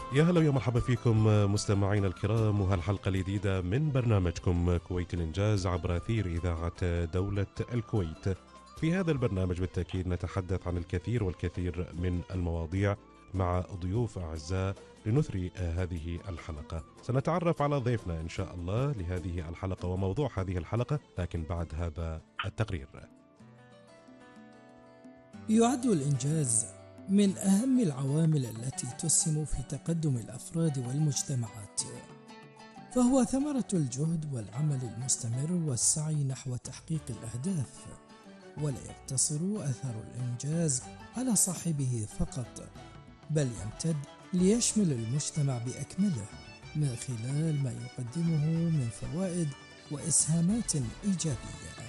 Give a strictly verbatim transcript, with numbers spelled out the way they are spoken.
يا هلا ويا مرحبا فيكم مستمعينا الكرام، وهالحلقة الجديدة من برنامجكم كويت الإنجاز عبر أثير إذاعة دولة الكويت. في هذا البرنامج بالتأكيد نتحدث عن الكثير والكثير من المواضيع مع ضيوف أعزاء. لنثري هذه الحلقة سنتعرف على ضيفنا إن شاء الله لهذه الحلقة وموضوع هذه الحلقة، لكن بعد هذا التقرير. يعد الإنجاز من أهم العوامل التي تسهم في تقدم الأفراد والمجتمعات، فهو ثمرة الجهد والعمل المستمر والسعي نحو تحقيق الأهداف، ولا يقتصر أثر الإنجاز على صاحبه فقط، بل يمتد ليشمل المجتمع بأكمله من خلال ما يقدمه من فوائد وإسهامات إيجابية.